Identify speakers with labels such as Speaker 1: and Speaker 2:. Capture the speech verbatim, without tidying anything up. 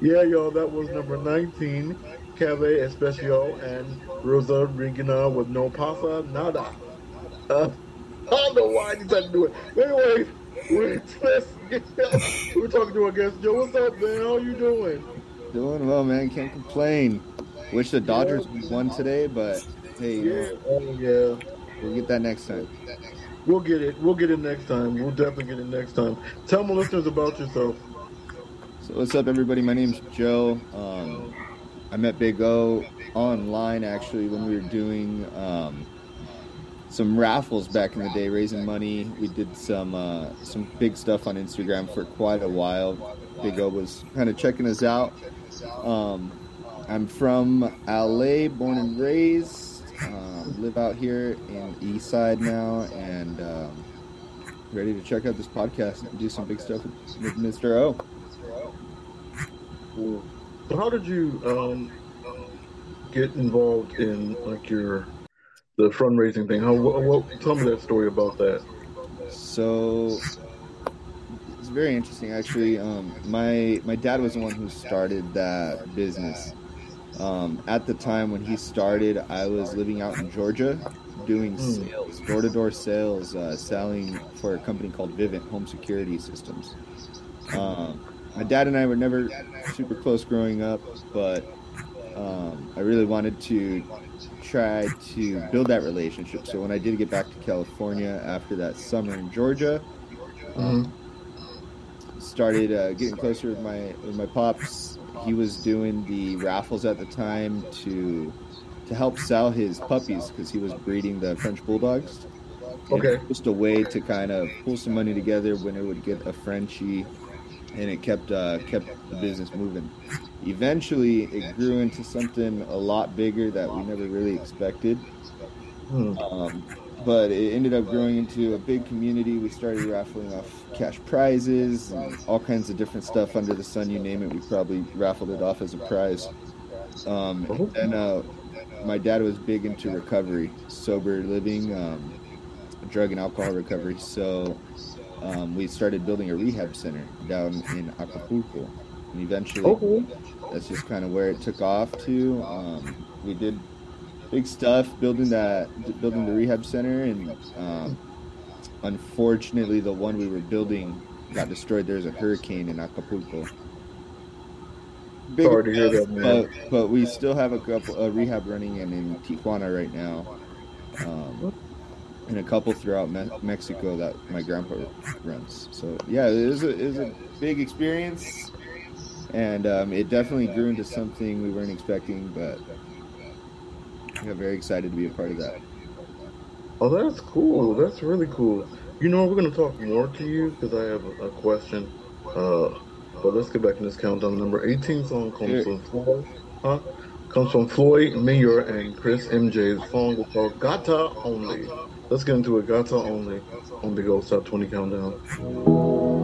Speaker 1: Yeah, y'all, that was number nineteen, Cafe Especial and Rosa Regina with No Pasa Nada. Uh, I don't know why I decided to do it. But anyways, we're, let's get, we're talking to our guest. Joe, what's up, man? How you doing?
Speaker 2: Doing well, man. Can't complain. Wish the
Speaker 1: Yeah,
Speaker 2: Dodgers won today, but hey, you
Speaker 1: yeah,
Speaker 2: know,
Speaker 1: oh yeah.
Speaker 2: we'll get that next time.
Speaker 1: We'll get it. We'll get it next time. We'll definitely get it next time. Tell my listeners about yourself.
Speaker 2: So, what's up, everybody? My name's Joe. Um, I met Big O online actually when we were doing um, some raffles back in the day, raising money. We did some uh, some big stuff on Instagram for quite a while. Big O was kind of checking us out. Um, I'm from L A, born and raised. Um, live out here in East Side now, and um, ready to check out this podcast and do some big stuff with, with mister O.
Speaker 1: Cool. So, how did you um get involved in like your the fundraising thing? How what, what tell me that story about that.
Speaker 2: So it's very interesting, actually. Um, my my dad was the one who started that business. Um, at the time when he started, I was living out in Georgia doing
Speaker 1: Hmm.
Speaker 2: sales, door to door sales, uh, selling for a company called Vivint Home Security Systems. Um, my dad and I were never super close growing up, but um, I really wanted to try to build that relationship. So when I did get back to California after that summer in Georgia, um,
Speaker 1: Hmm.
Speaker 2: started uh, getting closer with my with my pops. He was doing the raffles at the time to to help sell his puppies because he was breeding the French bulldogs, and it was
Speaker 1: Okay.
Speaker 2: just a way to kind of pull some money together when it would get a Frenchie, and it kept uh, kept the business moving. Eventually, it grew into something a lot bigger that we never really expected.
Speaker 1: Hmm.
Speaker 2: Um, but it ended up growing into a big community. We started raffling off cash prizes and all kinds of different stuff under the sun. You name it, we probably raffled it off as a prize. Um,
Speaker 1: Oh,
Speaker 2: and uh, my dad was big into recovery, sober living, um, drug and alcohol recovery. So um, we started building a rehab center down in Acapulco. And eventually,
Speaker 1: okay.
Speaker 2: that's just kind of where it took off to. Um, we did big stuff building that, building the rehab center, and um, unfortunately, the one we were building got destroyed. There's a hurricane in Acapulco. Big
Speaker 1: Sorry to hear
Speaker 2: enough,
Speaker 1: that, man.
Speaker 2: but but we still have a couple a rehab running in in Tijuana right now, um, and a couple throughout Me- Mexico that my grandpa runs. So yeah, it was a it was a big experience, and um, it definitely grew into something we weren't expecting, but we got very excited to be a part of that.
Speaker 1: Oh, that's cool. That's really cool. You know, we're gonna talk more to you because I have a, a question. Uh, but let's get back in this countdown. Number eighteen song comes
Speaker 2: Sure.
Speaker 1: from Floyd, huh? Comes from Floyd Mayor and Chris M J. The song is called Gata Only. Let's get into it. Gata Only on Big Old Top twenty Countdown.